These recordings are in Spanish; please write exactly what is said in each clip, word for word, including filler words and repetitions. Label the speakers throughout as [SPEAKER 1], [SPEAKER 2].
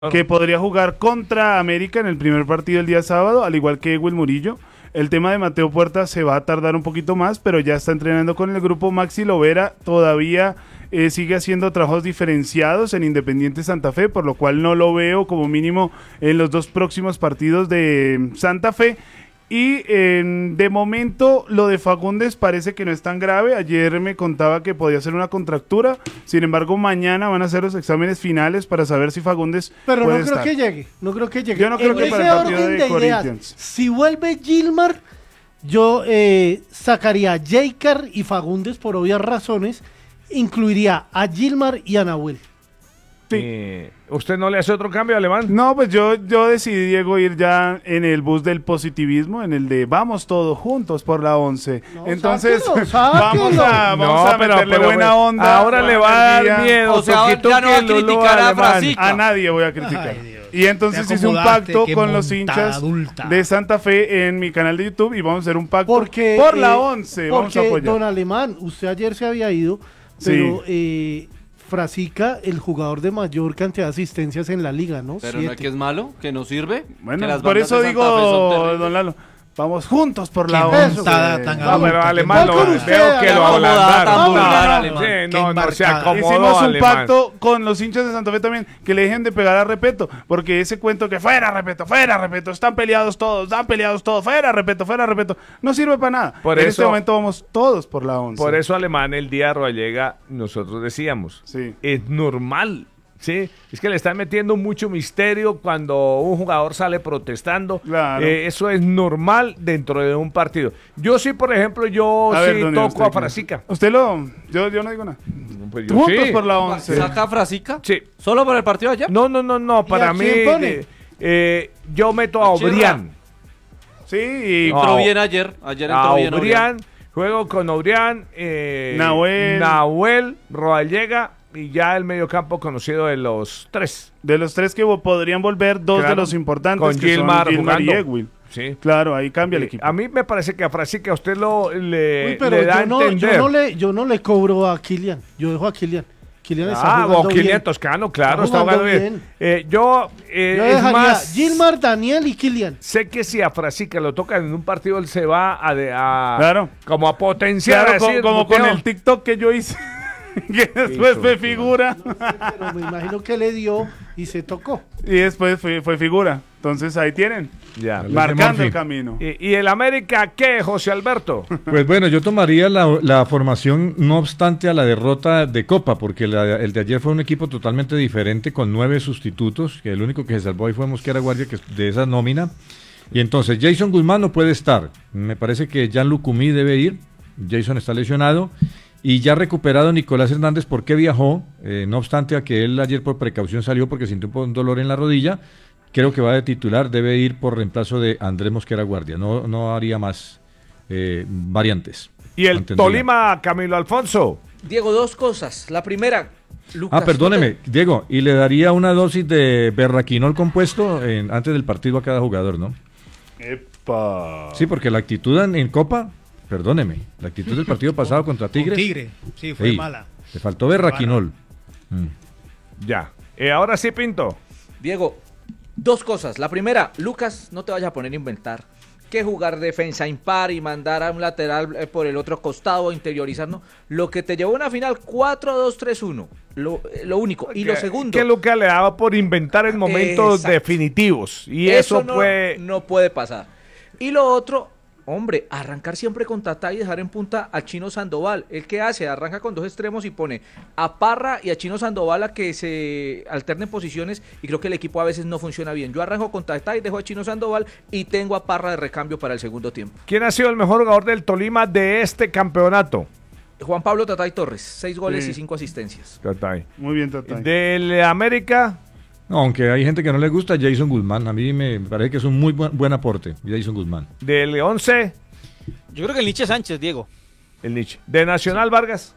[SPEAKER 1] que podría jugar contra América en el primer partido el día sábado, al igual que Ewell Murillo. El tema de Mateo Puerta se va a tardar un poquito más, pero ya está entrenando con el grupo. Maxi Lovera todavía eh, sigue haciendo trabajos diferenciados en Independiente Santa Fe, por lo cual no lo veo como mínimo en los dos próximos partidos de Santa Fe. Y eh, de momento lo de Fagundes parece que no es tan grave. Ayer me contaba que podía ser una contractura. Sin embargo, mañana van a hacer los exámenes finales para saber si Fagundes
[SPEAKER 2] Pero
[SPEAKER 1] puede
[SPEAKER 2] no creo
[SPEAKER 1] estar.
[SPEAKER 2] que llegue. No creo que llegue.
[SPEAKER 1] Yo no creo
[SPEAKER 2] en
[SPEAKER 1] que
[SPEAKER 2] ese
[SPEAKER 1] para el partido
[SPEAKER 2] orden
[SPEAKER 1] de
[SPEAKER 2] de ideas,
[SPEAKER 1] Corinthians.
[SPEAKER 2] si vuelve Gilmar, yo eh, sacaría a Jeicar y Fagundes por obvias razones. Incluiría a Gilmar y a Nahuel.
[SPEAKER 1] Sí.
[SPEAKER 3] Eh, ¿Usted no le hace otro cambio, Alemán?
[SPEAKER 1] No, pues yo, yo decidí, Diego, ir ya en el bus del positivismo, en el de vamos todos juntos por la once.
[SPEAKER 2] No,
[SPEAKER 1] Entonces,
[SPEAKER 2] sáquelo,
[SPEAKER 1] vamos
[SPEAKER 2] sáquelo.
[SPEAKER 1] a, vamos
[SPEAKER 3] No,
[SPEAKER 1] a
[SPEAKER 3] pero-
[SPEAKER 1] meterle
[SPEAKER 3] pero,
[SPEAKER 1] buena
[SPEAKER 3] güey,
[SPEAKER 1] onda.
[SPEAKER 3] ahora le
[SPEAKER 1] buena
[SPEAKER 3] va a dar
[SPEAKER 1] energía.
[SPEAKER 3] miedo.
[SPEAKER 4] O sea,
[SPEAKER 3] Toquito
[SPEAKER 4] ya no va a
[SPEAKER 3] que Lulú
[SPEAKER 4] criticar a
[SPEAKER 3] Alemán.
[SPEAKER 4] Frasica.
[SPEAKER 1] A nadie voy a criticar.
[SPEAKER 5] Ay, Dios.
[SPEAKER 1] Y entonces
[SPEAKER 5] Te
[SPEAKER 1] hice un
[SPEAKER 5] acomodaste,
[SPEAKER 1] pacto
[SPEAKER 5] qué
[SPEAKER 1] con los
[SPEAKER 5] montada
[SPEAKER 1] hinchas
[SPEAKER 5] adulta.
[SPEAKER 1] de Santa Fe en mi canal de YouTube y vamos a hacer un pacto
[SPEAKER 2] Porque,
[SPEAKER 1] por la
[SPEAKER 2] eh,
[SPEAKER 1] once. Vamos a
[SPEAKER 2] Porque,
[SPEAKER 1] apoyar.
[SPEAKER 2] don Alemán, usted ayer se había ido, pero eh, Frasica, el jugador de mayor cantidad de asistencias en la liga, ¿no?
[SPEAKER 4] Pero no es
[SPEAKER 2] Siete.
[SPEAKER 4] que es malo, que no sirve.
[SPEAKER 1] Bueno,
[SPEAKER 4] que las
[SPEAKER 1] por
[SPEAKER 4] bandas
[SPEAKER 1] eso
[SPEAKER 4] de Santa Fe son
[SPEAKER 1] digo,
[SPEAKER 4] terribles.
[SPEAKER 1] don Lalo, vamos juntos por
[SPEAKER 5] Qué
[SPEAKER 1] la once.
[SPEAKER 5] montada tan
[SPEAKER 1] Vamos.
[SPEAKER 3] No, pero
[SPEAKER 5] adulta,
[SPEAKER 3] Alemán
[SPEAKER 5] qué
[SPEAKER 3] lo
[SPEAKER 2] Voy con
[SPEAKER 3] veo
[SPEAKER 2] usted,
[SPEAKER 3] que lo
[SPEAKER 4] acomodada, tan
[SPEAKER 3] ablandaron.
[SPEAKER 4] vulgar,
[SPEAKER 3] No,
[SPEAKER 4] Alemán.
[SPEAKER 3] sí,
[SPEAKER 5] Qué
[SPEAKER 3] no, no se
[SPEAKER 5] embarcada.
[SPEAKER 3] acomodó,
[SPEAKER 1] Hicimos un
[SPEAKER 3] Alemán.
[SPEAKER 1] pacto con los hinchas de Santa Fe también, que le dejen de pegar a Repeto, porque ese cuento que fuera Repeto, fuera Repeto, están peleados todos, están peleados todos, fuera Repeto, fuera Repeto, no sirve para nada.
[SPEAKER 3] Por
[SPEAKER 1] en
[SPEAKER 3] eso-
[SPEAKER 1] este momento vamos todos por la once.
[SPEAKER 3] Por eso, Alemán, el día de Rodallega, nosotros decíamos,
[SPEAKER 1] Sí.
[SPEAKER 3] es normal, ¿sí? Es que le están metiendo mucho misterio cuando un jugador sale protestando.
[SPEAKER 1] Claro.
[SPEAKER 3] Eh, eso es normal dentro de un partido. Yo sí, por ejemplo, yo
[SPEAKER 1] A
[SPEAKER 3] sí
[SPEAKER 1] ver, Doni,
[SPEAKER 3] toco
[SPEAKER 1] usted
[SPEAKER 3] a
[SPEAKER 1] qué-
[SPEAKER 3] Frasica.
[SPEAKER 1] Usted lo, yo, yo no digo nada.
[SPEAKER 3] Pues yo
[SPEAKER 1] Juntos
[SPEAKER 3] sí.
[SPEAKER 1] por la once.
[SPEAKER 4] ¿Saca a Frasica?
[SPEAKER 3] Sí.
[SPEAKER 4] ¿Solo por el partido de ayer?
[SPEAKER 3] No, no, no, no, para
[SPEAKER 2] a
[SPEAKER 3] mí,
[SPEAKER 2] quién pone?
[SPEAKER 3] eh, eh, yo meto a
[SPEAKER 4] A Chirra.
[SPEAKER 3] Obrián.
[SPEAKER 1] Sí, y
[SPEAKER 3] No.
[SPEAKER 4] Entró bien ayer. Ayer entró
[SPEAKER 3] A
[SPEAKER 4] bien
[SPEAKER 3] Obrián, juego con Obrián, eh,
[SPEAKER 1] Nahuel.
[SPEAKER 3] Nahuel, Rodallega y ya el mediocampo conocido de los tres.
[SPEAKER 1] de los tres que vo- podrían volver, dos
[SPEAKER 3] Claro.
[SPEAKER 1] de los importantes
[SPEAKER 3] Con
[SPEAKER 1] que
[SPEAKER 3] Gilmar
[SPEAKER 1] son Gilmar y
[SPEAKER 3] jugando.
[SPEAKER 1] Ewell.
[SPEAKER 3] Sí.
[SPEAKER 1] Claro, ahí cambia el
[SPEAKER 3] Eh,
[SPEAKER 1] equipo.
[SPEAKER 3] A mí me parece que a Frasica usted lo le,
[SPEAKER 2] Uy, pero
[SPEAKER 3] le da
[SPEAKER 2] yo
[SPEAKER 3] a
[SPEAKER 2] no,
[SPEAKER 3] entender.
[SPEAKER 2] yo, no le, yo no le cobro a Kylian, yo dejo a Kylian. Kylian está
[SPEAKER 3] Ah,
[SPEAKER 2] jugando
[SPEAKER 3] o Kylian
[SPEAKER 2] bien.
[SPEAKER 3] Toscano, claro,
[SPEAKER 2] Está
[SPEAKER 3] está jugando
[SPEAKER 2] jugando
[SPEAKER 3] bien.
[SPEAKER 2] bien.
[SPEAKER 3] Eh, yo, eh,
[SPEAKER 2] Yo
[SPEAKER 3] es
[SPEAKER 2] dejaría
[SPEAKER 3] más,
[SPEAKER 2] Gilmar, Daniel y Kylian.
[SPEAKER 3] sé que si a Frasica lo tocan en un partido, él se va a, de- a-
[SPEAKER 1] Claro.
[SPEAKER 3] como a potenciar,
[SPEAKER 1] Claro,
[SPEAKER 3] a
[SPEAKER 1] co-
[SPEAKER 3] decir,
[SPEAKER 1] como con
[SPEAKER 3] boteo.
[SPEAKER 1] el TikTok que yo hice, que después
[SPEAKER 3] Hijo
[SPEAKER 1] fue
[SPEAKER 3] de
[SPEAKER 1] figura.
[SPEAKER 2] Pero me imagino que le dio y se tocó.
[SPEAKER 1] Y después fue, fue figura. Entonces ahí tienen,
[SPEAKER 3] Ya.
[SPEAKER 6] Vale.
[SPEAKER 1] marcando
[SPEAKER 6] Morphy.
[SPEAKER 1] el camino.
[SPEAKER 3] Y, y el América, ¿qué, José Alberto?
[SPEAKER 6] Pues bueno, yo tomaría la, la formación no obstante a la derrota de Copa, porque la- el de ayer fue un equipo totalmente diferente con nueve sustitutos, que el único que se salvó ahí fue Mosquera Guardia, que es de esa nómina. Y entonces Jason Guzmán no puede estar. Me parece que Jan Lucumí debe ir. Jason está lesionado. Y ya recuperado Nicolás Hernández, ¿por qué viajó? Eh, no obstante a que él ayer por precaución salió porque sintió un, po- un dolor en la rodilla. Creo que va de titular, debe ir por reemplazo de Andrés Mosquera Guardia. No, no haría más eh, variantes.
[SPEAKER 3] Y el
[SPEAKER 6] Mantendría.
[SPEAKER 3] Tolima, Camilo Alfonso.
[SPEAKER 4] Diego, dos cosas. La primera, Lucas.
[SPEAKER 6] Ah, perdóneme, Diego, y le daría una dosis de berraquinol compuesto en- antes del partido a cada jugador, ¿no?
[SPEAKER 1] Epa.
[SPEAKER 6] Sí, porque la actitud en, en Copa, perdóneme, la actitud del partido pasado contra Tigres,
[SPEAKER 5] Tigre, sí, fue
[SPEAKER 6] sí,
[SPEAKER 5] mala.
[SPEAKER 6] le faltó berraquinol. Mm.
[SPEAKER 3] Ya. Eh, ahora sí, Pinto.
[SPEAKER 4] Diego, dos cosas. La primera, Lucas, no te vayas a poner a inventar. Que jugar defensa impar y mandar a un lateral eh, por el otro costado, interiorizar, no. Lo que te llevó a una final cuatro dos tres uno. Lo, eh, lo único. Y lo
[SPEAKER 3] Que-
[SPEAKER 4] segundo.
[SPEAKER 3] Que Lucas le daba por inventar en momentos
[SPEAKER 4] Exacto.
[SPEAKER 3] definitivos. Y eso,
[SPEAKER 4] no,
[SPEAKER 3] fue.
[SPEAKER 4] no puede pasar. Y lo otro, hombre, arrancar siempre con Tatá y dejar en punta a Chino Sandoval. ¿El qué hace? Arranca con dos extremos y pone a Parra y a Chino Sandoval a que se alternen posiciones y creo que el equipo a veces no funciona bien. Yo arranco con Tatá y dejo a Chino Sandoval y tengo a Parra de recambio para el segundo tiempo.
[SPEAKER 3] ¿Quién ha sido el mejor jugador del Tolima de este campeonato?
[SPEAKER 4] Juan Pablo Tatay Torres, seis goles
[SPEAKER 1] Sí.
[SPEAKER 4] y cinco asistencias.
[SPEAKER 3] Tatay.
[SPEAKER 1] Muy bien, Tatay.
[SPEAKER 3] Del América,
[SPEAKER 6] No, aunque hay gente que no le gusta, Jason Guzmán, a mí me parece que es un muy buen, buen aporte, Jason Guzmán.
[SPEAKER 3] del once,
[SPEAKER 7] Yo creo que el Nietzsche Sánchez, Diego.
[SPEAKER 3] el Nietzsche. De Nacional Vargas,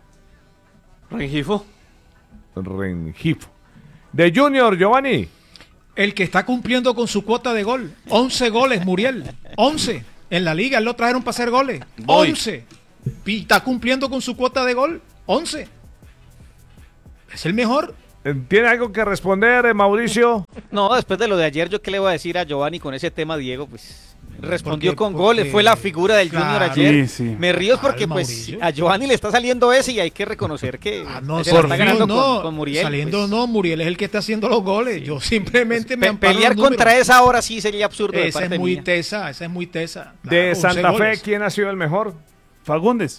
[SPEAKER 7] Rengifo.
[SPEAKER 3] Rengifo. De Junior, Giovanni.
[SPEAKER 5] El que está cumpliendo con su cuota de gol. once goles, Muriel. once. En la liga, él lo trajeron para hacer goles.
[SPEAKER 7] Voy.
[SPEAKER 5] once. Y está cumpliendo con su cuota de gol. once. Es el mejor.
[SPEAKER 3] ¿Tiene algo que responder, Mauricio?
[SPEAKER 7] No, después de lo de ayer, ¿yo qué le voy a decir a Giovanni con ese tema, Diego? Pues respondió
[SPEAKER 5] Porque-
[SPEAKER 7] con
[SPEAKER 5] porque-
[SPEAKER 7] goles, fue la figura del
[SPEAKER 5] Claro.
[SPEAKER 7] Junior ayer.
[SPEAKER 1] Sí, sí.
[SPEAKER 7] Me río
[SPEAKER 5] Claro,
[SPEAKER 7] porque pues
[SPEAKER 5] Mauricio.
[SPEAKER 7] a Giovanni le está saliendo ese y hay que reconocer que
[SPEAKER 5] Ah, no,
[SPEAKER 7] se la
[SPEAKER 5] por
[SPEAKER 7] está
[SPEAKER 5] fin,
[SPEAKER 7] ganando
[SPEAKER 5] no,
[SPEAKER 7] con, con Muriel.
[SPEAKER 5] saliendo
[SPEAKER 7] pues.
[SPEAKER 5] no, Muriel es el que está haciendo los goles. Yo simplemente me
[SPEAKER 7] Pe-
[SPEAKER 5] amparo
[SPEAKER 7] pelear
[SPEAKER 5] los números.
[SPEAKER 7] contra esa ahora sí sería absurdo de
[SPEAKER 5] Esa
[SPEAKER 7] parte
[SPEAKER 5] es muy
[SPEAKER 7] mía.
[SPEAKER 5] tesa, esa es muy tesa.
[SPEAKER 3] De
[SPEAKER 5] Claro, once
[SPEAKER 3] Santa Fe,
[SPEAKER 5] goles.
[SPEAKER 3] ¿quién ha sido el mejor?
[SPEAKER 1] Fagundes.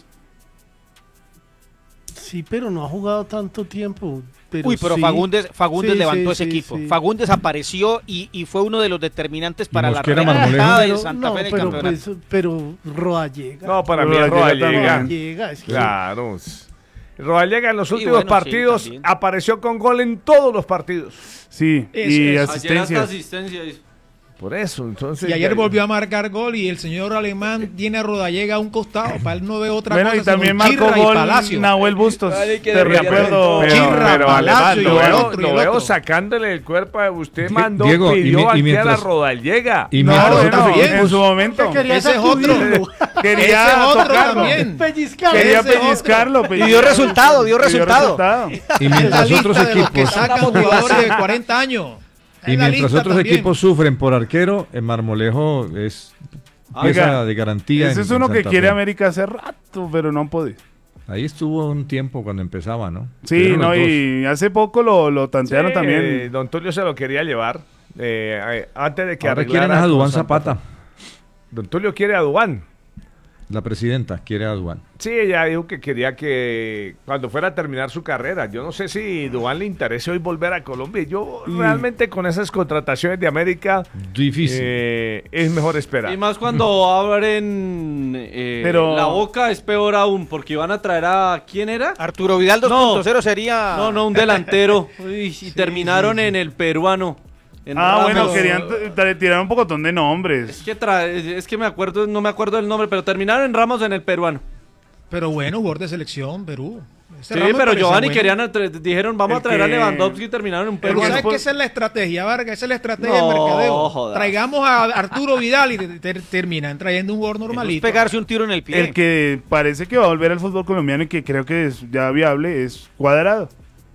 [SPEAKER 2] Sí, pero no ha jugado tanto tiempo. Pero
[SPEAKER 7] Uy, pero
[SPEAKER 2] sí.
[SPEAKER 7] Fagundes, Fagundes
[SPEAKER 2] Sí,
[SPEAKER 7] levantó
[SPEAKER 2] sí,
[SPEAKER 7] ese
[SPEAKER 2] sí,
[SPEAKER 7] equipo.
[SPEAKER 2] sí.
[SPEAKER 7] Fagundes apareció y, y fue uno de los determinantes para la
[SPEAKER 6] Mosquera
[SPEAKER 7] remontada
[SPEAKER 6] Marmolejo.
[SPEAKER 7] de
[SPEAKER 2] Pero,
[SPEAKER 7] Santa
[SPEAKER 2] no,
[SPEAKER 7] Fe en el
[SPEAKER 2] pero,
[SPEAKER 7] campeonato.
[SPEAKER 2] pues, pero Rodallega.
[SPEAKER 3] No, para mí
[SPEAKER 1] Rodallega
[SPEAKER 3] es Rodallega.
[SPEAKER 1] también.
[SPEAKER 2] Rodallega, es que-
[SPEAKER 3] Claro. Rodallega en los
[SPEAKER 7] Sí,
[SPEAKER 3] últimos
[SPEAKER 7] bueno, sí,
[SPEAKER 3] partidos
[SPEAKER 7] también.
[SPEAKER 3] apareció con gol en todos los partidos.
[SPEAKER 1] Sí,
[SPEAKER 5] Es-
[SPEAKER 1] y
[SPEAKER 5] es-
[SPEAKER 1] asistencias.
[SPEAKER 8] asistencia.
[SPEAKER 3] Por eso, entonces.
[SPEAKER 5] Y ayer
[SPEAKER 3] ya-
[SPEAKER 5] volvió a marcar gol y el señor alemán tiene a Rodallega a un costado. Para él no ve otra
[SPEAKER 1] Bueno,
[SPEAKER 5] cosa.
[SPEAKER 1] y también
[SPEAKER 5] sino
[SPEAKER 1] marcó
[SPEAKER 5] Chirra y
[SPEAKER 1] gol
[SPEAKER 5] Palacio.
[SPEAKER 1] Nahuel Bustos.
[SPEAKER 4] Vale, que
[SPEAKER 1] Te
[SPEAKER 4] debería
[SPEAKER 1] recuerdo.
[SPEAKER 3] Pero,
[SPEAKER 5] Chirra,
[SPEAKER 3] pero
[SPEAKER 5] Palacio
[SPEAKER 3] Alemán,
[SPEAKER 5] y
[SPEAKER 3] lo
[SPEAKER 5] el
[SPEAKER 3] veo,
[SPEAKER 5] otro, y
[SPEAKER 3] lo
[SPEAKER 5] el
[SPEAKER 3] veo
[SPEAKER 5] otro.
[SPEAKER 3] sacándole el cuerpo a usted,
[SPEAKER 6] Die-
[SPEAKER 3] mandó,
[SPEAKER 6] Diego, y
[SPEAKER 3] pidió
[SPEAKER 6] mi- y
[SPEAKER 3] aquí a la
[SPEAKER 6] mientras-
[SPEAKER 3] Rodallega.
[SPEAKER 6] Y
[SPEAKER 1] No,
[SPEAKER 6] mientras
[SPEAKER 1] bueno,
[SPEAKER 6] otros
[SPEAKER 5] bien.
[SPEAKER 1] en su momento.
[SPEAKER 2] Quería
[SPEAKER 5] Ese es otro.
[SPEAKER 2] sacudirlo.
[SPEAKER 1] Quería
[SPEAKER 5] Ese es otro
[SPEAKER 1] tocarlo.
[SPEAKER 5] también.
[SPEAKER 2] Pellizcarlo.
[SPEAKER 1] Quería
[SPEAKER 5] Ese
[SPEAKER 1] pellizcarlo.
[SPEAKER 7] Y dio resultado, dio resultado.
[SPEAKER 6] y
[SPEAKER 5] Es la
[SPEAKER 6] mientras
[SPEAKER 5] lista
[SPEAKER 6] otros
[SPEAKER 5] de los que
[SPEAKER 6] equipos
[SPEAKER 5] sacan jugadores de cuarenta años.
[SPEAKER 6] y
[SPEAKER 5] Es la
[SPEAKER 6] mientras
[SPEAKER 5] lista
[SPEAKER 6] otros
[SPEAKER 5] también.
[SPEAKER 6] equipos sufren por arquero, en Marmolejo es pieza
[SPEAKER 1] Oiga,
[SPEAKER 6] de garantía.
[SPEAKER 1] Ese
[SPEAKER 6] en-
[SPEAKER 1] es uno
[SPEAKER 6] en
[SPEAKER 1] que
[SPEAKER 6] Santa
[SPEAKER 1] quiere
[SPEAKER 6] Fe.
[SPEAKER 1] América hace rato, pero no han podido.
[SPEAKER 6] Ahí estuvo un tiempo cuando empezaba, ¿no?
[SPEAKER 1] Sí,
[SPEAKER 6] Estuvieron
[SPEAKER 1] no,
[SPEAKER 6] los dos.
[SPEAKER 1] y hace poco lo, lo tantearon
[SPEAKER 3] Sí,
[SPEAKER 1] también.
[SPEAKER 3] eh, Don Tulio se lo quería llevar eh, eh, antes de que
[SPEAKER 6] Ahora
[SPEAKER 3] arreglara
[SPEAKER 6] quieren a
[SPEAKER 3] con
[SPEAKER 6] Dubán
[SPEAKER 3] Santa
[SPEAKER 6] Zapata.
[SPEAKER 3] Fe. Don Tulio quiere a Dubán.
[SPEAKER 6] La presidenta quiere a Dubán.
[SPEAKER 3] Sí, ella dijo que quería que cuando fuera a terminar su carrera. Yo no sé si Dubán le interese hoy volver a Colombia. Yo
[SPEAKER 1] Mm.
[SPEAKER 3] realmente con esas contrataciones de América
[SPEAKER 6] Difícil.
[SPEAKER 3] eh, es mejor esperar.
[SPEAKER 8] Y más cuando abren eh,
[SPEAKER 1] Pero-
[SPEAKER 8] la boca es peor aún, porque van a traer a... ¿Quién era?
[SPEAKER 7] Arturo Vidal dos punto cero sería...
[SPEAKER 8] No, no, un delantero. Uy, y terminaron en el peruano. en
[SPEAKER 1] Ah, bueno,
[SPEAKER 8] Ramos.
[SPEAKER 1] querían t- t- tirar un pocotón de
[SPEAKER 8] Es
[SPEAKER 1] nombres.
[SPEAKER 8] que, tra- es que me acuerdo, no me acuerdo del nombre, pero terminaron en Ramos en el peruano.
[SPEAKER 5] Pero bueno, jugador de selección, Perú. Ese
[SPEAKER 8] Sí,
[SPEAKER 5] Ramos me
[SPEAKER 8] pero
[SPEAKER 5] parece
[SPEAKER 8] Giovanni
[SPEAKER 5] bueno.
[SPEAKER 8] querían, atre- dijeron, vamos
[SPEAKER 1] El
[SPEAKER 8] a traer a
[SPEAKER 1] que-
[SPEAKER 8] Lewandowski y terminaron en un
[SPEAKER 5] Pero
[SPEAKER 8] peruano.
[SPEAKER 5] ¿sabes
[SPEAKER 1] después-
[SPEAKER 5] que esa es la estrategia, Vargas? Esa es la estrategia
[SPEAKER 8] No,
[SPEAKER 5] del mercadeo.
[SPEAKER 8] jodas.
[SPEAKER 5] Traigamos a Arturo Vidal y te- te- terminan trayendo un jugador
[SPEAKER 7] Es
[SPEAKER 5] normalito.
[SPEAKER 7] pegarse un tiro en el pie.
[SPEAKER 1] El que parece que va a volver al fútbol colombiano y que creo que es ya viable es Cuadrado.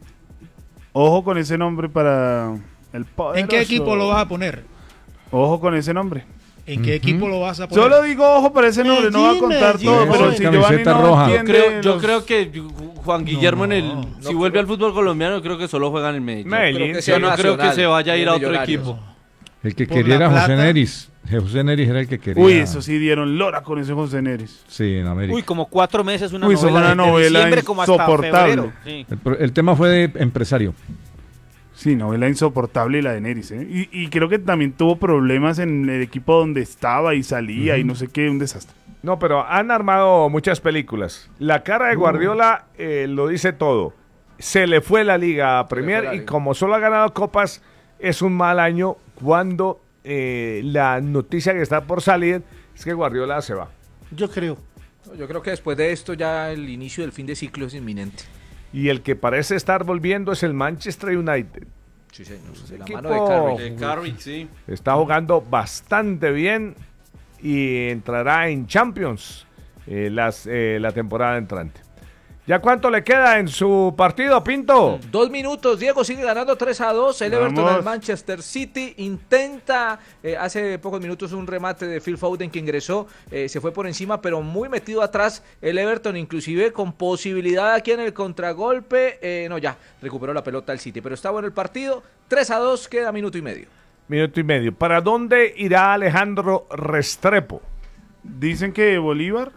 [SPEAKER 1] Ojo con ese nombre para el poderoso.
[SPEAKER 5] ¿En qué equipo lo vas a poner?
[SPEAKER 1] Ojo con ese nombre.
[SPEAKER 5] ¿En qué equipo lo vas a poner?
[SPEAKER 1] Solo digo ojo para ese nombre, no voy a
[SPEAKER 2] Medellín,
[SPEAKER 1] contar
[SPEAKER 2] Medellín.
[SPEAKER 1] todo, pero
[SPEAKER 2] Eso,
[SPEAKER 1] si
[SPEAKER 6] camiseta
[SPEAKER 1] Giovanni no
[SPEAKER 6] roja.
[SPEAKER 8] Yo
[SPEAKER 1] entiende
[SPEAKER 8] creo, yo
[SPEAKER 1] los-
[SPEAKER 8] creo que Juan Guillermo en el
[SPEAKER 5] no,
[SPEAKER 8] si vuelve al fútbol colombiano, creo que solo juega en el Medellín.
[SPEAKER 3] Medellín,
[SPEAKER 4] Creo que
[SPEAKER 3] sí.
[SPEAKER 4] sea
[SPEAKER 8] Yo no creo que
[SPEAKER 4] Nacional,
[SPEAKER 8] se vaya a ir a
[SPEAKER 4] de
[SPEAKER 8] otro
[SPEAKER 4] Millonarios.
[SPEAKER 8] equipo.
[SPEAKER 6] El que
[SPEAKER 5] por
[SPEAKER 6] quería
[SPEAKER 5] la
[SPEAKER 6] era José
[SPEAKER 5] plata.
[SPEAKER 6] Neris. José Neris era el que quería.
[SPEAKER 1] Uy, eso sí dieron lora con ese José Neris.
[SPEAKER 6] Sí, en América.
[SPEAKER 7] Uy, como cuatro meses una
[SPEAKER 1] Uy, eso
[SPEAKER 7] novela.
[SPEAKER 1] fue una
[SPEAKER 7] desde
[SPEAKER 1] novela
[SPEAKER 7] diciembre como hasta
[SPEAKER 1] insoportable.
[SPEAKER 7] febrero. Sí.
[SPEAKER 6] El, pro- el tema fue de empresario.
[SPEAKER 1] Sí, novela insoportable la de Neris, ¿eh? Y, y creo que también tuvo problemas en el equipo donde estaba y salía y no sé qué, un desastre.
[SPEAKER 3] No, pero han armado muchas películas. La cara de Guardiola eh, lo dice todo. Se le fue la Liga a Premier
[SPEAKER 4] la
[SPEAKER 3] y
[SPEAKER 4] liga.
[SPEAKER 3] como solo ha ganado copas, es un mal año cuando eh, la noticia que está por salir es que Guardiola se va.
[SPEAKER 2] Yo creo.
[SPEAKER 4] Yo creo que después de esto ya el inicio del fin de ciclo es inminente.
[SPEAKER 3] Y el que parece estar volviendo es el Manchester United.
[SPEAKER 4] Sí, señor. De la
[SPEAKER 3] equipo-
[SPEAKER 4] mano de Carrick.
[SPEAKER 8] De Carrick, sí.
[SPEAKER 3] Está jugando bastante bien y entrará en Champions eh, las, eh, la temporada entrante. ¿Ya cuánto le queda en su partido, Pinto?
[SPEAKER 4] Dos minutos, Diego sigue ganando tres a dos. El
[SPEAKER 1] Vamos.
[SPEAKER 4] Everton al Manchester City intenta, eh, hace pocos minutos un remate de Phil Foden que ingresó, eh, se fue por encima, pero muy metido atrás el Everton, inclusive con posibilidad aquí en el contragolpe. Eh, no, ya, recuperó la pelota el City, pero está bueno el partido. tres a dos, queda minuto y medio.
[SPEAKER 3] Minuto y medio. ¿Para dónde irá Alejandro Restrepo?
[SPEAKER 1] Dicen que Bolívar.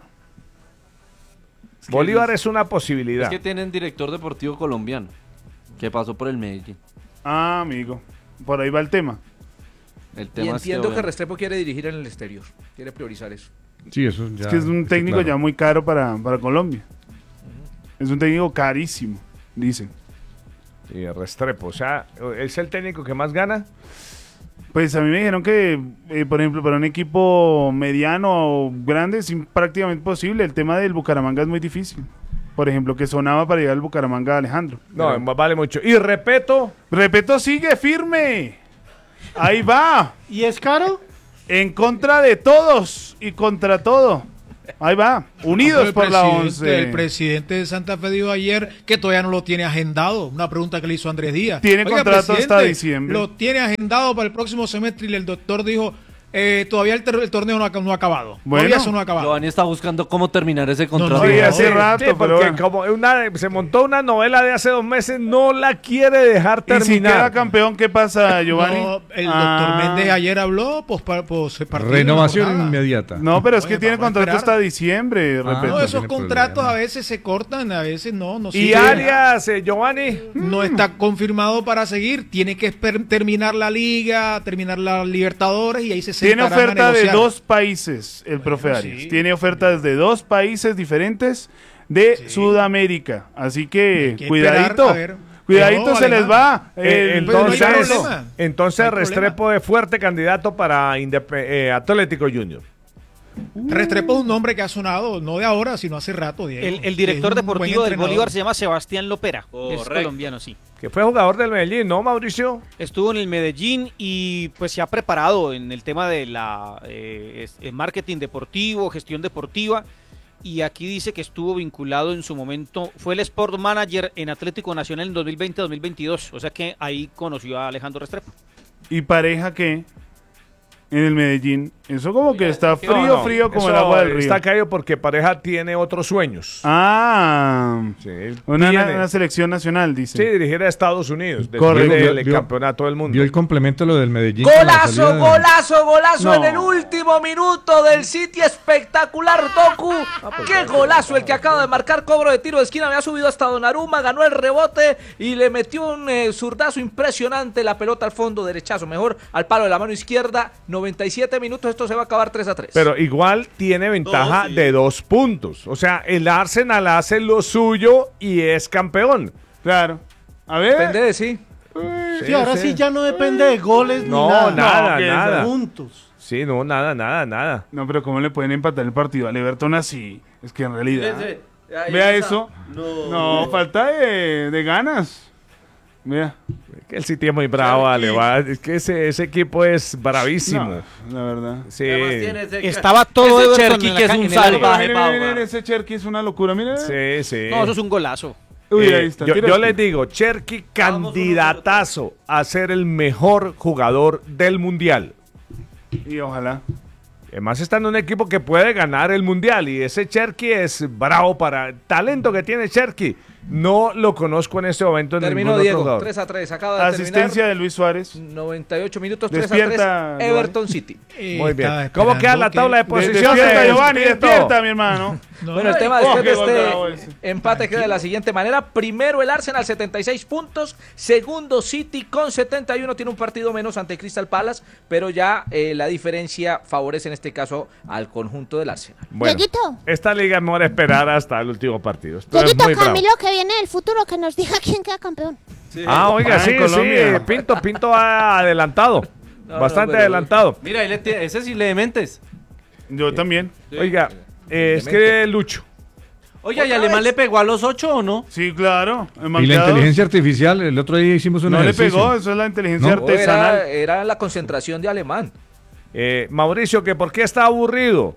[SPEAKER 8] que
[SPEAKER 3] Bolívar
[SPEAKER 8] es-
[SPEAKER 3] es una posibilidad.
[SPEAKER 8] Es que tienen director deportivo colombiano, que pasó por el Medellín.
[SPEAKER 1] Ah, amigo. Por ahí va el tema.
[SPEAKER 8] El
[SPEAKER 4] Y
[SPEAKER 8] tema es
[SPEAKER 4] entiendo que,
[SPEAKER 8] bueno.
[SPEAKER 4] Restrepo quiere dirigir en el exterior, quiere priorizar eso.
[SPEAKER 6] Sí, eso ya.
[SPEAKER 1] Es que es un
[SPEAKER 6] está
[SPEAKER 1] técnico
[SPEAKER 6] claro.
[SPEAKER 1] ya muy caro para, para Colombia. Es un técnico carísimo, dicen.
[SPEAKER 3] Sí, Restrepo, o sea, ¿es el técnico que más gana?
[SPEAKER 1] Pues a mí me dijeron que, eh, por ejemplo, para un equipo mediano o grande es im- prácticamente posible. El tema del Bucaramanga es muy difícil. Por ejemplo, que sonaba para llegar al Bucaramanga Alejandro.
[SPEAKER 3] No,
[SPEAKER 1] Pero-
[SPEAKER 3] vale mucho. Y Repeto,
[SPEAKER 1] Repeto, sigue firme. Ahí va.
[SPEAKER 2] ¿Y es caro?
[SPEAKER 1] En contra de todos y contra todo. Ahí va, unidos
[SPEAKER 5] El
[SPEAKER 1] por la
[SPEAKER 5] presidente-
[SPEAKER 1] once.
[SPEAKER 5] El presidente de Santa Fe dijo ayer que todavía no lo tiene agendado. Una pregunta que le hizo Andrés Díaz.
[SPEAKER 1] Tiene
[SPEAKER 5] Oiga,
[SPEAKER 1] contrato hasta
[SPEAKER 5] presidente,
[SPEAKER 1] diciembre.
[SPEAKER 5] Lo tiene agendado para el próximo semestre y el doctor dijo, eh, todavía el, ter- el torneo no ha, no ha acabado.
[SPEAKER 1] Bueno.
[SPEAKER 5] Todavía eso no ha acabado.
[SPEAKER 8] Giovanni está buscando cómo terminar ese contrato.
[SPEAKER 1] Sí,
[SPEAKER 3] No,
[SPEAKER 1] hace
[SPEAKER 3] sí,
[SPEAKER 1] rato,
[SPEAKER 3] sí,
[SPEAKER 1] pero
[SPEAKER 3] porque
[SPEAKER 1] bueno.
[SPEAKER 3] como una, se montó una novela de hace dos meses, no la quiere dejar
[SPEAKER 1] Y si queda
[SPEAKER 3] terminar.
[SPEAKER 1] campeón, ¿qué pasa, Giovanni?
[SPEAKER 5] No, el doctor
[SPEAKER 1] Ah.
[SPEAKER 5] Méndez ayer habló, pues, pa- pues partido,
[SPEAKER 6] Renovación
[SPEAKER 5] jornada.
[SPEAKER 6] inmediata.
[SPEAKER 1] No, pero es
[SPEAKER 5] Oye,
[SPEAKER 1] que tiene
[SPEAKER 5] vamos a
[SPEAKER 1] contrato
[SPEAKER 5] esperar.
[SPEAKER 1] hasta diciembre,
[SPEAKER 6] Ah.
[SPEAKER 1] repito.
[SPEAKER 5] No, esos
[SPEAKER 6] tiene
[SPEAKER 5] contratos
[SPEAKER 6] problema.
[SPEAKER 5] a veces se cortan, a veces no. no
[SPEAKER 3] y
[SPEAKER 5] siguen.
[SPEAKER 3] Arias, eh, Giovanni.
[SPEAKER 5] No está confirmado para seguir. Tiene que esper- terminar la liga, terminar la Libertadores y ahí se
[SPEAKER 1] Tiene
[SPEAKER 5] sentarán a
[SPEAKER 1] oferta de
[SPEAKER 5] negociar.
[SPEAKER 1] dos países, el profe
[SPEAKER 5] Bueno,
[SPEAKER 1] Arias.
[SPEAKER 5] sí.
[SPEAKER 1] Tiene ofertas de dos países diferentes de
[SPEAKER 5] Sí.
[SPEAKER 1] Sudamérica. Así que,
[SPEAKER 5] Hay que
[SPEAKER 1] cuidadito.
[SPEAKER 5] esperar, a ver.
[SPEAKER 1] Cuidadito
[SPEAKER 5] No,
[SPEAKER 1] se les
[SPEAKER 5] Alemán.
[SPEAKER 1] va.
[SPEAKER 3] Eh,
[SPEAKER 1] El-
[SPEAKER 5] pues, no hay
[SPEAKER 3] entonces,
[SPEAKER 5] problema.
[SPEAKER 3] entonces
[SPEAKER 5] No hay
[SPEAKER 3] Restrepo es fuerte candidato para Indep- eh, Atlético Junior.
[SPEAKER 5] Restrepo es un nombre que ha sonado, no de ahora, sino hace rato, Diego.
[SPEAKER 7] El, el director
[SPEAKER 5] Es un buen
[SPEAKER 7] deportivo del
[SPEAKER 5] entrenador.
[SPEAKER 7] Bolívar se llama Sebastián Lopera. Es
[SPEAKER 8] Correcto.
[SPEAKER 7] colombiano, sí.
[SPEAKER 3] Que fue jugador del Medellín, ¿no, Mauricio?
[SPEAKER 7] Estuvo en el Medellín y pues se ha preparado en el tema de la eh, es- eh, marketing deportivo, gestión deportiva. Y aquí dice que estuvo vinculado en su momento, fue el Sport Manager en Atlético Nacional en dos mil veinte dos mil veintidós. O sea que ahí conoció a Alejandro Restrepo.
[SPEAKER 1] ¿Y pareja qué? En el Medellín. Eso como que está frío,
[SPEAKER 3] No, no,
[SPEAKER 1] frío como el
[SPEAKER 3] eso
[SPEAKER 1] agua del río.
[SPEAKER 3] Está caído porque pareja tiene otros sueños.
[SPEAKER 1] Ah,
[SPEAKER 3] Sí, él
[SPEAKER 1] una,
[SPEAKER 3] tiene-
[SPEAKER 1] una selección nacional, dice.
[SPEAKER 3] sí, dirigir a Estados Unidos después
[SPEAKER 1] Correcto.
[SPEAKER 3] del
[SPEAKER 6] Vio- vio-
[SPEAKER 3] campeonato del mundo.
[SPEAKER 6] Vio el complemento lo del Medellín. con la
[SPEAKER 4] Golazo,
[SPEAKER 6] salida de-
[SPEAKER 4] golazo, golazo
[SPEAKER 1] No.
[SPEAKER 4] en el último minuto del City, espectacular Doku. Qué golazo el que acaba de marcar, cobro de tiro de esquina, había subido hasta Donnarumma, ganó el rebote y le metió un eh, zurdazo impresionante, la pelota al fondo, derechazo, mejor al palo de la mano izquierda, noventa y siete minutos, esto se va a acabar tres a tres.
[SPEAKER 3] Pero igual tiene ventaja
[SPEAKER 8] No, sí.
[SPEAKER 3] de dos puntos. O sea, el Arsenal hace lo suyo y es campeón.
[SPEAKER 1] Claro. A ver.
[SPEAKER 4] Depende de sí.
[SPEAKER 2] Sí, ahora sí ya no depende de goles
[SPEAKER 3] No,
[SPEAKER 2] ni nada.
[SPEAKER 3] nada,
[SPEAKER 1] No, que
[SPEAKER 3] nada.
[SPEAKER 2] Puntos.
[SPEAKER 3] Sí, no, nada, nada, nada.
[SPEAKER 1] No, pero ¿cómo le pueden empatar el partido al Everton así? Es que en realidad...
[SPEAKER 8] Fíjense, ahí
[SPEAKER 1] Vea
[SPEAKER 8] está.
[SPEAKER 1] eso.
[SPEAKER 8] No.
[SPEAKER 1] No, falta de, de ganas. Vea.
[SPEAKER 3] Que el City es muy bravo,
[SPEAKER 8] Cherky.
[SPEAKER 3] Ale, va. Es que ese, ese equipo es bravísimo.
[SPEAKER 1] No, la verdad.
[SPEAKER 3] Sí.
[SPEAKER 8] Además tiene ese-
[SPEAKER 7] Estaba todo
[SPEAKER 8] ese
[SPEAKER 7] Everton
[SPEAKER 8] Cherky
[SPEAKER 7] en la
[SPEAKER 8] que es
[SPEAKER 7] ca-
[SPEAKER 8] un
[SPEAKER 7] en el área.
[SPEAKER 8] salvaje
[SPEAKER 1] Miren,
[SPEAKER 8] para
[SPEAKER 1] miren,
[SPEAKER 8] jugar.
[SPEAKER 1] miren, ese Cherky es una locura, miren.
[SPEAKER 3] Sí, sí.
[SPEAKER 7] No, eso es un golazo.
[SPEAKER 1] Uy,
[SPEAKER 3] Eh,
[SPEAKER 1] ahí está.
[SPEAKER 3] yo
[SPEAKER 1] tira
[SPEAKER 3] yo
[SPEAKER 1] este.
[SPEAKER 3] les digo, Cherky candidatazo a ser el mejor jugador del Mundial.
[SPEAKER 1] Y ojalá.
[SPEAKER 3] Además está en un equipo que puede ganar el Mundial y ese Cherky es bravo para el talento que tiene Cherky. No lo conozco en este momento en
[SPEAKER 4] Terminó
[SPEAKER 3] ningún otro
[SPEAKER 4] Diego,
[SPEAKER 3] jugador.
[SPEAKER 4] tres a tres, acaba de
[SPEAKER 1] Asistencia
[SPEAKER 4] terminar.
[SPEAKER 1] de Luis Suárez.
[SPEAKER 4] noventa y ocho minutos, tres a
[SPEAKER 1] Despierta,
[SPEAKER 4] tres, Everton City.
[SPEAKER 5] Eh,
[SPEAKER 3] Muy bien.
[SPEAKER 5] estaba
[SPEAKER 3] ¿Cómo queda la
[SPEAKER 5] esperando
[SPEAKER 3] tabla de
[SPEAKER 5] que-
[SPEAKER 1] De-
[SPEAKER 3] posiciones?
[SPEAKER 1] despierta, Giovanni,
[SPEAKER 3] Pinto?
[SPEAKER 1] despierta, mi hermano.
[SPEAKER 5] No,
[SPEAKER 4] Bueno, el tema
[SPEAKER 1] oh,
[SPEAKER 4] después de
[SPEAKER 1] qué gol bravo
[SPEAKER 4] este
[SPEAKER 1] ese.
[SPEAKER 4] empate queda de la siguiente manera. Primero el Arsenal, setenta y seis puntos. Segundo City con setenta y uno. Tiene un partido menos ante Crystal Palace, pero ya eh, la diferencia favorece en este caso al conjunto del Arsenal.
[SPEAKER 3] Bueno,
[SPEAKER 9] Dieguito.
[SPEAKER 3] esta liga es mejor esperar hasta el último partido. Esto es
[SPEAKER 9] Dieguito,
[SPEAKER 3] muy bravo.
[SPEAKER 9] Camilo, que viene del futuro, que nos diga quién queda campeón.
[SPEAKER 8] Sí.
[SPEAKER 3] Ah, oiga,
[SPEAKER 1] Ah,
[SPEAKER 3] sí,
[SPEAKER 1] en Colombia.
[SPEAKER 3] sí. Pinto, Pinto ha adelantado.
[SPEAKER 4] No,
[SPEAKER 3] Bastante
[SPEAKER 4] no, pero-
[SPEAKER 3] adelantado.
[SPEAKER 8] Mira, ahí le tiene- ese sí le dementes.
[SPEAKER 1] Yo también.
[SPEAKER 3] Oiga, eh, es que Lucho.
[SPEAKER 8] Oiga, ¿y Alemán le pegó a los ocho o no?
[SPEAKER 1] Sí, claro.
[SPEAKER 6] Y la
[SPEAKER 1] Manqueados.
[SPEAKER 6] inteligencia artificial, el otro día hicimos un
[SPEAKER 1] No le
[SPEAKER 6] ejercicio.
[SPEAKER 1] pegó, eso es la inteligencia
[SPEAKER 6] No.
[SPEAKER 4] Oh, Era,
[SPEAKER 1] artesanal.
[SPEAKER 4] era la concentración de Alemán.
[SPEAKER 3] Eh, Mauricio, que por qué está aburrido.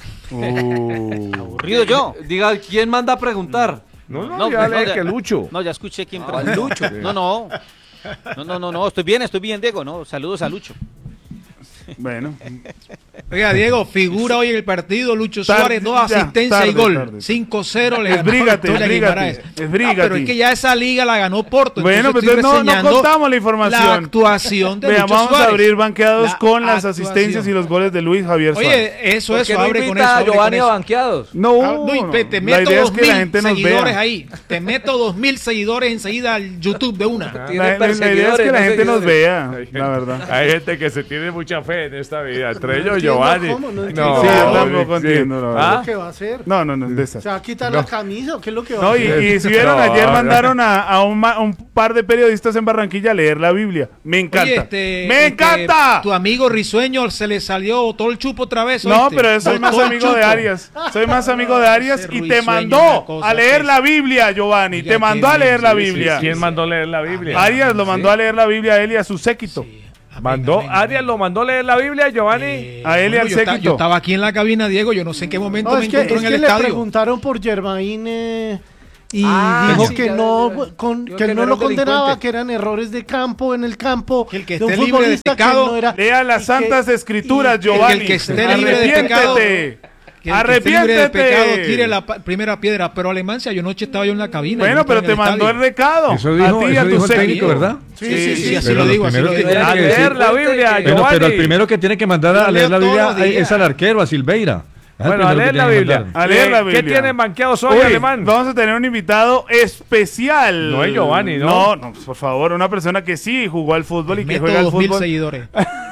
[SPEAKER 1] Uh.
[SPEAKER 7] Aburrido yo.
[SPEAKER 8] Diga, ¿quién manda a preguntar?
[SPEAKER 3] No, no,
[SPEAKER 7] No,
[SPEAKER 3] ya
[SPEAKER 7] no,
[SPEAKER 3] le
[SPEAKER 7] ya-
[SPEAKER 3] que Lucho.
[SPEAKER 7] No, ya escuché quién
[SPEAKER 4] Ah,
[SPEAKER 7] preguntó.
[SPEAKER 4] Lucho.
[SPEAKER 7] No, no. No, no, no, no, estoy bien, estoy bien, Diego, no. Saludos a Lucho.
[SPEAKER 1] Bueno.
[SPEAKER 5] Oiga, Diego, figura hoy en el partido Lucho
[SPEAKER 1] Tarde,
[SPEAKER 5] Suárez, dos
[SPEAKER 1] ya,
[SPEAKER 5] asistencias
[SPEAKER 1] tarde,
[SPEAKER 5] y gol.
[SPEAKER 1] tarde.
[SPEAKER 5] cinco cero le ganó
[SPEAKER 1] Esbrígate,
[SPEAKER 5] Victoria
[SPEAKER 1] esbrígate,
[SPEAKER 5] Guimaraes.
[SPEAKER 1] esbrígate.
[SPEAKER 5] Ah, pero es que ya esa liga la ganó Porto.
[SPEAKER 1] Bueno,
[SPEAKER 5] entonces
[SPEAKER 1] pero
[SPEAKER 5] estoy
[SPEAKER 1] entonces no, no
[SPEAKER 5] reseñando
[SPEAKER 1] contamos la información.
[SPEAKER 5] La actuación de
[SPEAKER 1] Vean,
[SPEAKER 5] Lucho
[SPEAKER 1] vamos
[SPEAKER 5] Suárez.
[SPEAKER 1] a abrir banqueados
[SPEAKER 5] La
[SPEAKER 1] con las
[SPEAKER 5] actuación.
[SPEAKER 1] asistencias y los goles de Luis Javier Suárez.
[SPEAKER 5] Oye, eso,
[SPEAKER 4] ¿Por
[SPEAKER 5] eso,
[SPEAKER 4] qué no
[SPEAKER 5] abre con
[SPEAKER 4] invita
[SPEAKER 5] eso.
[SPEAKER 4] a
[SPEAKER 5] abre con
[SPEAKER 4] Giovanni a
[SPEAKER 5] eso.
[SPEAKER 4] banqueados?
[SPEAKER 1] no,
[SPEAKER 5] Ah, no, y te, te
[SPEAKER 1] la
[SPEAKER 5] meto
[SPEAKER 1] idea es
[SPEAKER 5] dos
[SPEAKER 1] que la
[SPEAKER 5] mil
[SPEAKER 1] gente nos
[SPEAKER 5] seguidores
[SPEAKER 1] vea.
[SPEAKER 5] ahí. Te meto dos mil seguidores enseguida al YouTube de una.
[SPEAKER 1] La,
[SPEAKER 4] Tiene
[SPEAKER 1] la- la idea es
[SPEAKER 4] perseguidores,
[SPEAKER 1] que la
[SPEAKER 4] no
[SPEAKER 1] gente nos
[SPEAKER 4] seguidores.
[SPEAKER 1] vea, la verdad.
[SPEAKER 3] Hay gente que se tiene mucha fe en esta vida. Entre ellos,
[SPEAKER 2] entiendo
[SPEAKER 3] Giovanni.
[SPEAKER 2] cómo, no entiendo
[SPEAKER 1] Sí, yo
[SPEAKER 2] cómo.
[SPEAKER 1] tampoco entiendo, la verdad.
[SPEAKER 3] ¿Ah?
[SPEAKER 2] ¿Qué va a hacer?
[SPEAKER 1] No, no, no, de esas.
[SPEAKER 2] ¿Se va a quitar la camisa o qué es lo que va a
[SPEAKER 1] No, y,
[SPEAKER 2] hacer?
[SPEAKER 1] y si vieron,
[SPEAKER 3] No,
[SPEAKER 1] ayer
[SPEAKER 3] no.
[SPEAKER 1] mandaron a, a un, ma- un par de periodistas en Barranquilla a leer la Biblia. Me encanta.
[SPEAKER 5] Oye, este,
[SPEAKER 1] ¡Me
[SPEAKER 5] este,
[SPEAKER 1] encanta!
[SPEAKER 5] Tu amigo Risueño se le salió todo el chupo otra vez.
[SPEAKER 1] No,
[SPEAKER 5] ¿oíste?
[SPEAKER 1] pero yo soy más
[SPEAKER 5] Botó el
[SPEAKER 1] amigo de
[SPEAKER 5] chupo.
[SPEAKER 1] Arias. Soy más amigo de Arias
[SPEAKER 5] Ese
[SPEAKER 1] y te
[SPEAKER 5] Ruizueño, una
[SPEAKER 1] mandó
[SPEAKER 5] cosa
[SPEAKER 1] a leer
[SPEAKER 5] que-
[SPEAKER 1] la Biblia, Giovanni.
[SPEAKER 5] Ya
[SPEAKER 1] Te mandó
[SPEAKER 5] que
[SPEAKER 1] a leer la
[SPEAKER 5] bien, sí,
[SPEAKER 1] Biblia.
[SPEAKER 3] ¿Quién mandó leer la Biblia?
[SPEAKER 1] Arias lo mandó a leer la Biblia a él y a su séquito.
[SPEAKER 5] Sí.
[SPEAKER 3] Mandó,
[SPEAKER 5] amén,
[SPEAKER 3] Arias
[SPEAKER 5] amén.
[SPEAKER 3] lo mandó leer la Biblia, Giovanni.
[SPEAKER 5] Eh,
[SPEAKER 1] A él y
[SPEAKER 5] bueno,
[SPEAKER 1] al
[SPEAKER 5] yo, esta-
[SPEAKER 1] séquito.
[SPEAKER 5] yo estaba aquí en la cabina, Diego, yo no sé en qué momento
[SPEAKER 2] No,
[SPEAKER 5] me
[SPEAKER 2] es que,
[SPEAKER 5] encontró
[SPEAKER 2] es
[SPEAKER 5] en
[SPEAKER 2] que
[SPEAKER 5] el
[SPEAKER 2] le
[SPEAKER 5] estadio.
[SPEAKER 2] preguntaron por Germain eh, y
[SPEAKER 4] Ah,
[SPEAKER 2] dijo
[SPEAKER 4] sí,
[SPEAKER 2] que
[SPEAKER 4] ya,
[SPEAKER 2] no,
[SPEAKER 4] ya, ya.
[SPEAKER 2] con-
[SPEAKER 4] Dijo
[SPEAKER 2] que
[SPEAKER 4] que
[SPEAKER 2] no
[SPEAKER 4] no
[SPEAKER 2] lo
[SPEAKER 4] era un
[SPEAKER 2] condenaba,
[SPEAKER 4] delincuente.
[SPEAKER 2] que eran errores de campo en el campo.
[SPEAKER 5] Que el que
[SPEAKER 2] de un
[SPEAKER 5] esté libre de
[SPEAKER 2] futbolista que
[SPEAKER 5] pecado,
[SPEAKER 2] no era-
[SPEAKER 1] Lea las
[SPEAKER 2] y que-
[SPEAKER 1] santas escrituras,
[SPEAKER 2] y que-
[SPEAKER 1] Giovanni.
[SPEAKER 5] el que esté libre de pecado,
[SPEAKER 1] Arrepiéntete.
[SPEAKER 5] Que el que esté libre de pecado
[SPEAKER 1] Arrepiéntete.
[SPEAKER 5] tire la pa- primera piedra, pero Alemancia, yo anoche estaba yo en la cabina. yo
[SPEAKER 1] Bueno,
[SPEAKER 5] no estaba
[SPEAKER 1] pero
[SPEAKER 5] en
[SPEAKER 1] te
[SPEAKER 5] el
[SPEAKER 1] mandó el
[SPEAKER 5] estadio.
[SPEAKER 1] recado.
[SPEAKER 6] Eso
[SPEAKER 1] a
[SPEAKER 6] dijo,
[SPEAKER 1] ti y a
[SPEAKER 6] eso
[SPEAKER 1] tu
[SPEAKER 6] dijo el
[SPEAKER 1] séquito.
[SPEAKER 6] técnico, ¿verdad?
[SPEAKER 5] Sí, sí, sí, así
[SPEAKER 6] Pero
[SPEAKER 5] lo
[SPEAKER 6] lo
[SPEAKER 5] digo, así
[SPEAKER 6] primero
[SPEAKER 5] lo
[SPEAKER 6] que
[SPEAKER 5] digo.
[SPEAKER 6] tiene
[SPEAKER 3] A
[SPEAKER 6] que
[SPEAKER 3] leer
[SPEAKER 6] decir-
[SPEAKER 3] la Biblia,
[SPEAKER 6] Bueno,
[SPEAKER 3] Giovanni.
[SPEAKER 6] pero el primero que tiene que mandar a
[SPEAKER 5] Yo
[SPEAKER 6] leer la
[SPEAKER 5] leo todos
[SPEAKER 6] Biblia
[SPEAKER 5] los días.
[SPEAKER 6] es al arquero, a Silveira. Es el
[SPEAKER 3] Bueno, a
[SPEAKER 6] primero que
[SPEAKER 3] leer la
[SPEAKER 6] tiene que
[SPEAKER 3] Biblia.
[SPEAKER 6] mandar.
[SPEAKER 1] A leer la
[SPEAKER 3] Eh, ¿Qué
[SPEAKER 1] Biblia.
[SPEAKER 3] tienen banqueados hoy,
[SPEAKER 1] Uy,
[SPEAKER 3] Alemán?
[SPEAKER 1] vamos a tener un invitado especial.
[SPEAKER 3] No es Giovanni, ¿no?
[SPEAKER 1] No, no, por favor, una persona que sí jugó al fútbol y que
[SPEAKER 5] Meto
[SPEAKER 1] juega al
[SPEAKER 5] dos mil
[SPEAKER 1] fútbol.
[SPEAKER 5] seguidores.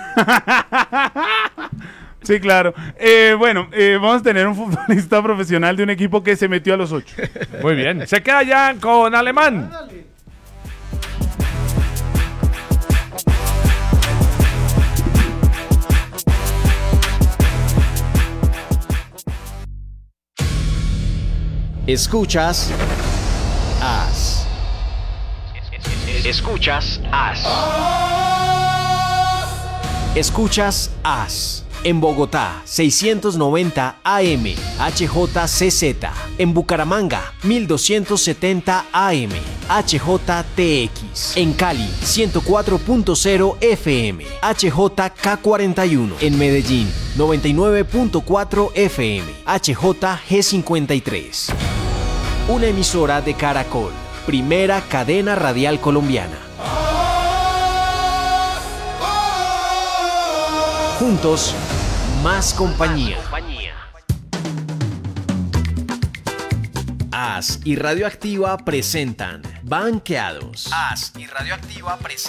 [SPEAKER 1] Sí, claro. Eh, bueno, eh, vamos a tener un futbolista profesional de un equipo que se metió a los ocho.
[SPEAKER 3] Muy bien. Se queda ya con Alemán.
[SPEAKER 10] Escuchas As. Escuchas As. Escuchas As. En Bogotá, seiscientos noventa A M, H J C Z. En Bucaramanga, mil doscientos setenta A M, H J T X. En Cali, ciento cuatro punto cero F M, H J K cuarenta y uno. En Medellín, noventa y nueve punto cuatro F M, H J G cincuenta y tres. Una emisora de Caracol, primera cadena radial colombiana. Juntos, más compañía. As y Radioactiva presentan Banqueados. As y Radioactiva presentan